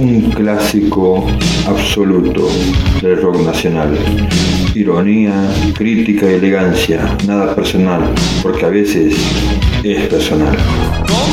un clásico absoluto del rock nacional. Ironía, crítica y elegancia, nada personal, porque a veces es personal.